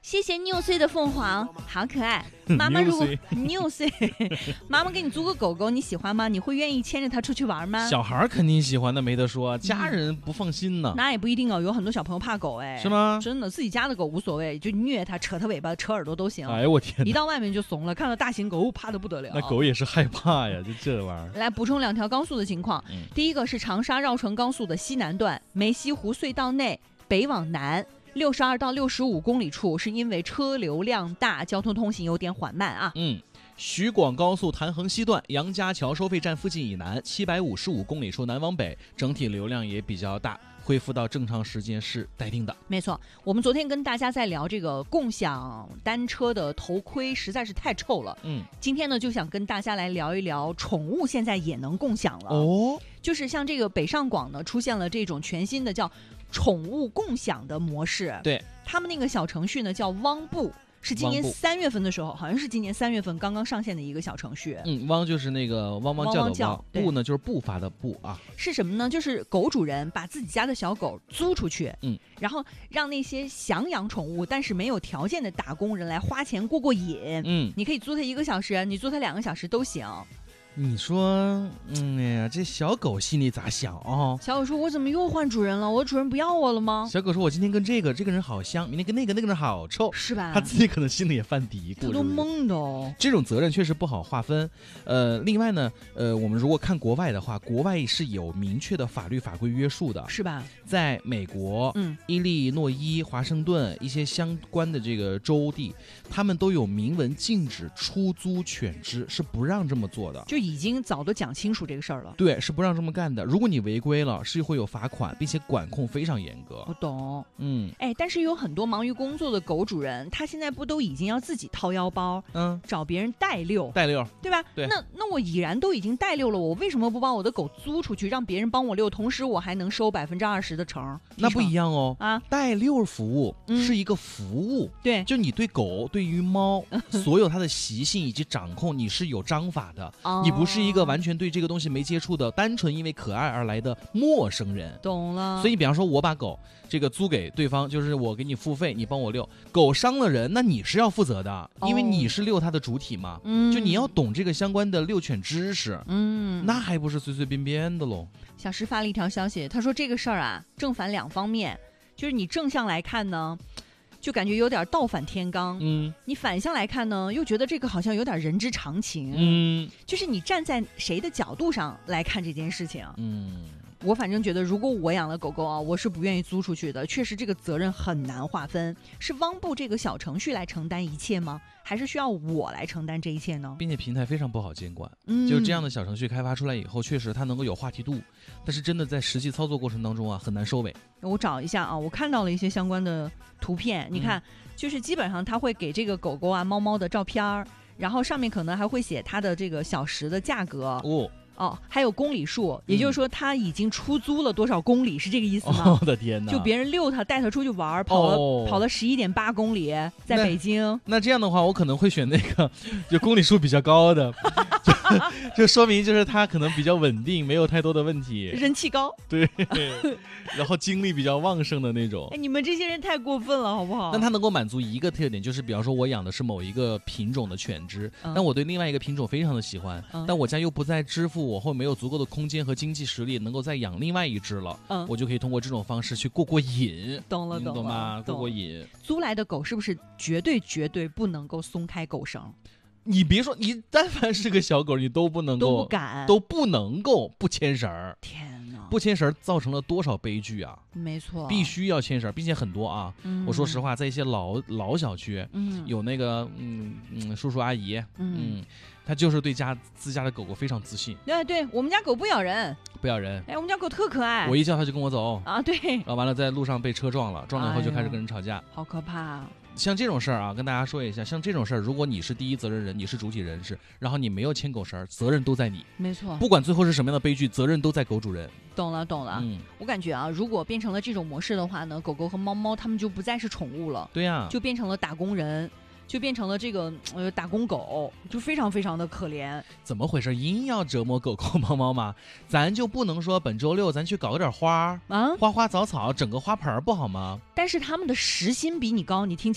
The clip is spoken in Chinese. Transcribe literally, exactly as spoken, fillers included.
谢谢六岁的凤凰，好可爱。妈妈如果六岁，妈妈给你租个狗狗，你喜欢吗？你会愿意牵着它出去玩吗？ 小孩肯定喜欢的，没得说，家人不放心呢。 嗯、那也不一定哦，有很多小朋友怕狗，哎， 是吗？ 真的，自己家的狗无所谓，就虐它、扯它尾巴、扯耳朵都行。 哎呦我天！ 一到外面就怂了，看到大型狗怕得不得了。 那狗也是害怕呀，就这玩意儿。 来补充两条高速的情况，嗯、第一个是长沙绕城高速的西南段梅溪湖隧道内北往南。六十二到六十五公里处是因为车流量大，交通通行有点缓慢啊。 嗯，徐广高速潭衡西段杨家桥收费站附近以南七百五十五公里处南往北，整体流量也比较大，恢复到正常时间是待定的。 没错，我们昨天跟大家在聊这个共享单车的头盔实在是太臭了。嗯，今天呢就想跟大家来聊一聊宠物现在也能共享了。哦，就是像这个北上广呢出现了这种全新的叫宠物共享的模式。 对， 他们那个小程序呢叫汪布，是今年三月份的时候，好像是今年三月份刚刚上线的一个小程序。 嗯，汪就是那个汪汪叫的汪，布呢就是步伐的步啊。 是什么呢？就是狗主人把自己家的小狗租出去，嗯，然后让那些想养宠物但是没有条件的打工人来花钱过过瘾。嗯，你可以租它一个小时，你租它两个小时都行。 你说，嗯哎呀，这小狗心里咋想啊、哦？ 小狗说：“我怎么又换主人了？我主人不要我了吗？” 小狗说：“我今天跟这个这个人好香，明天跟那个那个人好臭， 是吧？” 他自己可能心里也犯嘀咕， 他都懵的哦。 这种责任确实不好划分。呃，另外呢，呃，我们如果看国外的话，国外是有明确的法律法规约束的， 是吧？ 在美国，嗯，伊利诺伊、华盛顿一些相关的这个州地，他们都有明文禁止出租犬只，是不让这么做的， 就已经早都讲清楚这个事儿了。 对，是不让这么干的。如果你违规了，是会有罚款，并且管控非常严格。 我懂，嗯，哎，但是有很多忙于工作的狗主人，他现在不都已经要自己掏腰包，嗯，找别人代遛， 代遛， 对吧？ 对。 那那我已然都已经代遛了，我为什么不把我的狗租出去，让别人帮我遛，同时我还能收百分之二十的成？ 那不一样哦，啊，代遛服务是一个服务， 嗯、对， 就你对狗、对于猫，所有它的习性以及掌控，你是有章法的，哦、你不是一个完全对这个东西没接触的，单纯因为可爱而来的陌生人。 懂了。 所以比方说我把狗这个租给对方，就是我给你付费，你帮我遛，狗伤了人，那你是要负责的，因为你是遛它的主体嘛。嗯，就你要懂这个相关的遛犬知识。嗯，那还不是随随便便的喽。 小石发了一条消息，他说这个事儿啊，正反两方面，就是你正向来看呢，就感觉有点倒反天罡，嗯，你反向来看呢，又觉得这个好像有点人之常情，嗯，就是你站在谁的角度上来看这件事情，嗯，我反正觉得，如果我养了狗狗啊，我是不愿意租出去的。确实，这个责任很难划分，是汪布这个小程序来承担一切吗？还是需要我来承担这一切呢？ 并且平台非常不好监管，嗯，就这样的小程序开发出来以后，确实它能够有话题度，但是真的在实际操作过程当中啊，很难收尾。 我找一下啊，我看到了一些相关的图片，你看，嗯、就是基本上它会给这个狗狗啊、猫猫的照片，然后上面可能还会写它的这个小时的价格哦。哦，还有公里数，也就是说他已经出租了多少公里，是这个意思吗？ 我的天哪！ 就别人遛他，带他出去玩，跑了、哦、跑了十一点八公里，在北京那。那这样的话，我可能会选那个，就公里数比较高的，就, 就说明就是他可能比较稳定，没有太多的问题， 人气高， 对，然后精力比较旺盛的那种。 哎，你们这些人太过分了，好不好？ 但他能够满足一个特点，就是比方说我养的是某一个品种的犬只，嗯、但我对另外一个品种非常的喜欢，嗯、但我家又不再支付我或没有足够的空间和经济实力能够再养另外一只了，嗯，我就可以通过这种方式去过过瘾。 懂了，懂了， 懂吗？过过瘾。 租来的狗是不是绝对绝对不能够松开狗绳？ 你别说，你但凡是个小狗，你都不能够， 都不敢， 都不能够不牵绳儿。 天哪， 不牵绳造成了多少悲剧啊！ 没错， 必须要牵绳，并且很多啊。嗯、我说实话，在一些老老小区，嗯，有那个嗯嗯叔叔阿姨，嗯。嗯他就是对家自家的狗狗非常自信。 对对，我们家狗不咬人， 不咬人。 哎，我们家狗特可爱， 我一叫它就跟我走啊。对， 然后完了在路上被车撞了，撞了以后就开始跟人吵架，哎、 好可怕啊！ 像这种事儿啊，跟大家说一下，像这种事儿，如果你是第一责任人，你是主体人士，然后你没有牵狗绳，责任都在你。 没错， 不管最后是什么样的悲剧，责任都在狗主人。 懂了，懂了。嗯，我感觉啊，如果变成了这种模式的话呢，狗狗和猫猫它们就不再是宠物了。 对呀、啊， 就变成了打工人。就变成了这个呃打工狗，就非常非常的可怜。 怎么回事？硬要折磨狗狗猫猫吗？咱就不能说本周六咱去搞点花啊，花花草草，整个花盆不好吗？ 但是他们的时薪比你高，你听清